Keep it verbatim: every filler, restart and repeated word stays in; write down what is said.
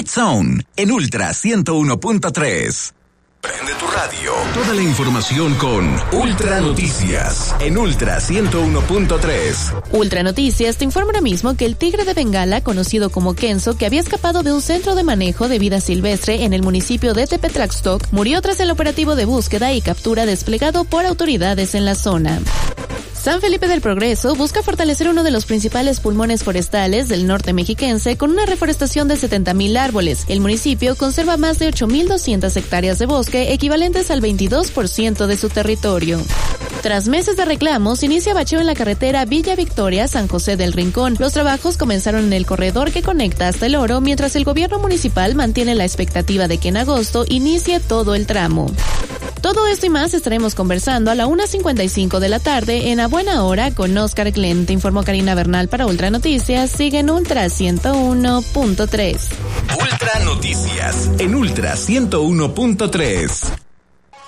Hit Zone en Ultra ciento uno punto tres. Prende tu radio. Toda la información con Ultra Noticias en Ultra ciento uno punto tres. Ultra Noticias te informa ahora mismo que el tigre de Bengala, conocido como Kenzo, que había escapado de un centro de manejo de vida silvestre en el municipio de Tepetlaxtoc, murió tras el operativo de búsqueda y captura desplegado por autoridades en la zona. San Felipe del Progreso busca fortalecer uno de los principales pulmones forestales del norte mexiquense con una reforestación de setenta mil árboles. El municipio conserva más de ocho mil doscientas hectáreas de bosque, equivalentes al veintidós por ciento de su territorio. Tras meses de reclamos, inicia bacheo en la carretera Villa Victoria-San José del Rincón. Los trabajos comenzaron en el corredor que conecta hasta El Oro, mientras el gobierno municipal mantiene la expectativa de que en agosto inicie todo el tramo. Todo esto y más estaremos conversando a la una cincuenta y cinco de la tarde en A Buena Hora con Oscar Glenn. Te informó Karina Bernal para Ultra Noticias. Sigue en Ultra ciento uno punto tres. Ultra Noticias en Ultra ciento uno punto tres.